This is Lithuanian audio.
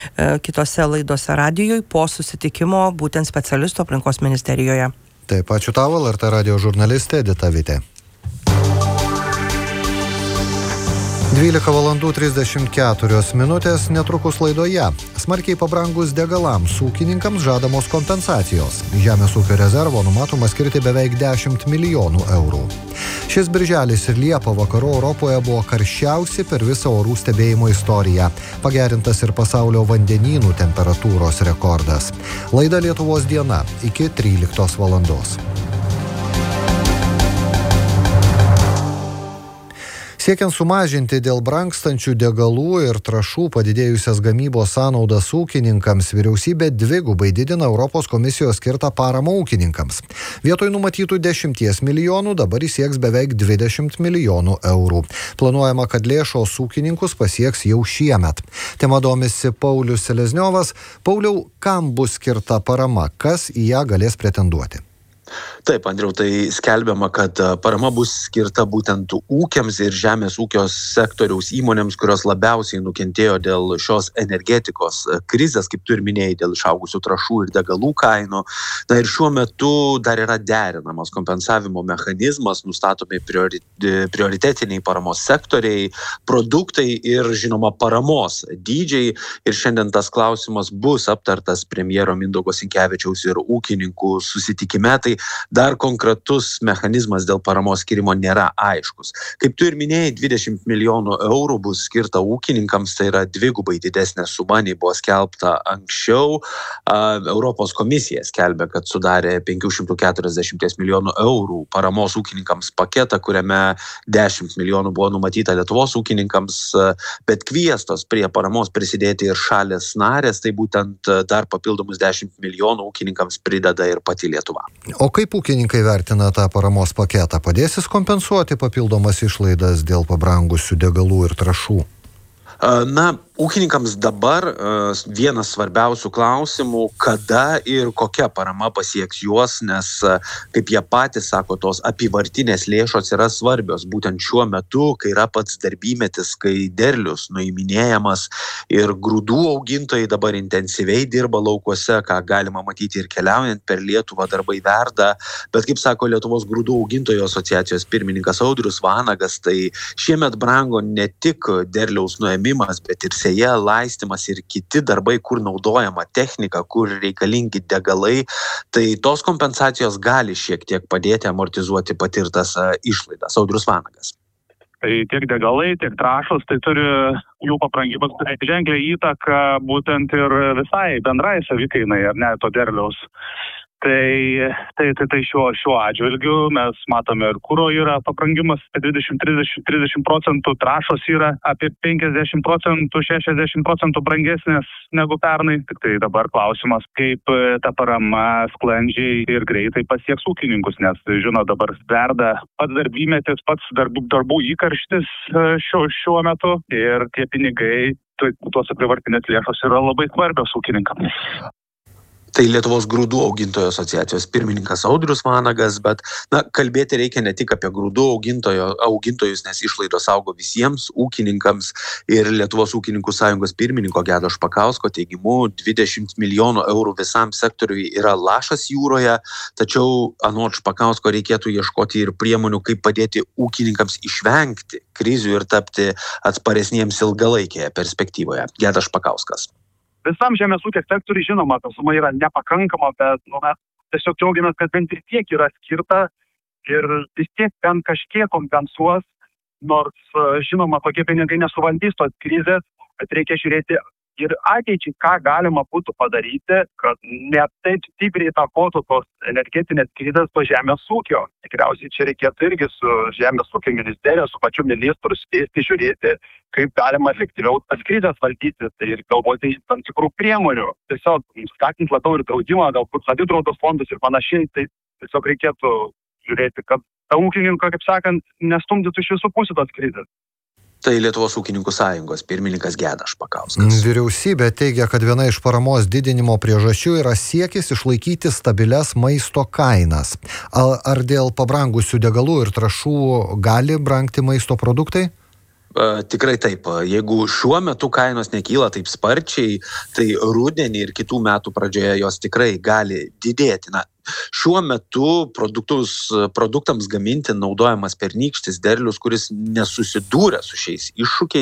kitose laidose radijui po susitikimo būtent specialistų aplinkos ministerijoje. Taip, ačiū tau, LRT radijo žurnalistė Edita Vitė. 12:34 minutės netrukus laidoje. Smarkiai pabrangus degalams ūkininkams žadamos kompensacijos. Žemės ūkio rezervo numatoma skirti beveik 10 milijonų eurų. Šis birželis ir Liepa vakarų Europoje buvo karščiausi per visą orų stebėjimo istoriją. Pagerintas ir pasaulio vandenynų temperatūros rekordas. Laida Lietuvos diena iki 13 valandos. Siekiant sumažinti dėl brangstančių degalų ir trąšų padidėjusias gamybos sąnaudas ūkininkams, vyriausybė dvigubai didina Europos komisijos skirtą paramą ūkininkams. Vietoj numatytų 10 milijonų dabar sieks beveik 20 milijonų eurų. Planuojama, kad lėšos ūkininkus pasieks jau šiemet. Tema domisi Paulius Selezniovas. Pauliau, kam bus skirta parama, kas į ją galės pretenduoti? Taip, Andriau, tai skelbiama, kad parama bus skirta būtent ūkiams ir žemės ūkio sektoriaus įmonėms, kurios labiausiai nukentėjo dėl šios energetikos krizės, kaip tu ir minėjai, dėl išaugusių trąšų ir degalų kainų. Na ir šiuo metu dar yra derinamas kompensavimo mechanizmas, nustatomi prioritetiniai paramos sektoriai, produktai ir, žinoma, paramos dydžiai. Ir šiandien tas klausimas bus aptartas premjero Mindaugo Sinkevičiaus ir ūkininkų susitikime. Tai dar konkretus mechanizmas dėl paramos skirimo nėra aiškus. Kaip tu ir minėjai, 20 milijonų eurų bus skirta ūkininkams, tai yra dvigubai didesnė suma nei buvo skelbta anksčiau. Europos komisija skelbė, kad sudarė 540 milijonų eurų paramos ūkininkams paketą, kuriame 10 milijonų buvo numatyta Lietuvos ūkininkams, bet kviestos prie paramos prisidėti ir šalys narės, tai būtent dar papildomus 10 milijonų ūkininkams prideda ir pati Lietuva. O kaip ūkininkai vertina tą paramos paketą? Padės jis kompensuoti papildomas išlaidas dėl pabrangusių degalų ir trąšų? Na, ūkininkams dabar vienas svarbiausių klausimų, kada ir kokia parama pasieks juos, nes, kaip jie patys sako, tos apyvartinės lėšos yra svarbios būtent šiuo metu, kai yra pats darbymetis, kai derlius nuiminėjamas ir grūdų augintojai dabar intensyviai dirba laukuose, ką galima matyti ir keliaujant per Lietuvą, darbai verda, bet kaip sako Lietuvos grūdų augintojų asociacijos pirmininkas Audrius Vanagas, tai šiemet brango ne tik derliaus nuėmimas, bet ir sėja, laistymas ir kiti darbai, kur naudojama technika, kur reikalingi degalai, tai tos kompensacijos gali šiek tiek padėti amortizuoti patirtas išlaidas. Audrius Vanagas. Tai tiek degalai, tiek trąšos, tai turi jų paprangimas turėti ženklią įtaką būtent ir visai bendrai savikainai, ar ne, to derliaus. Tai šiuo atžvilgiu mes matome ir kuro yra paprangimas 20-30%, trąšos yra apie 50%, 60% brangesnės negu pernai. Tik tai dabar klausimas, kaip ta parama sklandžiai ir greitai pasieks ūkininkus, nes, žinot, dabar verda pats darbymetis, pats darbų įkarštis šiuo metu ir tie pinigai, tos apyvartinės lėšos yra labai svarbios ūkininkams. Tai Lietuvos grūdų augintojų asociacijos pirmininkas Audrius Vanagas, bet kalbėti reikia ne tik apie grūdų augintojus, nes išlaidos augo visiems ūkininkams ir Lietuvos ūkininkų sąjungos pirmininko Gedo Špakausko teigimu 20 milijonų eurų visam sektoriui yra lašas jūroje, tačiau anot Špakausko reikėtų ieškoti ir priemonių, kaip padėti ūkininkams išvengti krizių ir tapti atsparesniems ilgalaikėje perspektyvoje. Gedas Špakauskas. Visam žemės ūkio sektoriui, žinoma, ta suma yra nepakankama, bet mes tiesiog džiaugiamės, kad bent vis tiek yra skirta ir vis tiek bent kažkiek kompensuos, nors, žinoma, tokie pinigai nesuvaldys tos krizės, bet reikia žiūrėti ir ateičiai, ką galima būtų padaryti, kad ne taip stipriai įtakotų tos energetinės krizės po žemės ūkio. Tikriausiai čia reikėtų irgi su žemės ūkio ministerija, su pačiu ministru sėsti žiūrėti, kaip galima efektyviau tas krizės valdyti, tai ir galvoti tam tikrų priemonių. Tiesiog skatinti labiau ir draudimą, galbūt savidraudos fondus ir panašiai, tai tiesiog reikėtų žiūrėti, kad tą ūkininką, kaip sakant, nestumdytų iš visų pusių tos krizės. Tai Lietuvos ūkininkų sąjungos pirmininkas Gedas Špakauskas. Vyriausybė teigia, kad viena iš paramos didinimo priežasčių yra siekis išlaikyti stabilias maisto kainas. Ar dėl pabrangusių degalų ir trąšų gali brangti maisto produktai? Tikrai taip. Jeigu šiuo metu kainos nekyla taip sparčiai, tai rudenį ir kitų metų pradžioje jos tikrai gali didėti. Šiuo metu produktams gaminti naudojamas pernykštis derlius, kuris nesusidūrė su šiais iššūkiais.